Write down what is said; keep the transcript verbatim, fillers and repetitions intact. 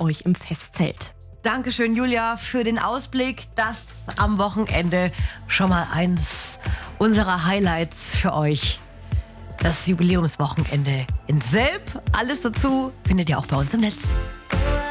euch im Festzelt. Dankeschön, Julia, für den Ausblick. Das am Wochenende schon mal eins unserer Highlights für euch. Das Jubiläumswochenende in Selb. Alles dazu findet ihr auch bei uns im Netz.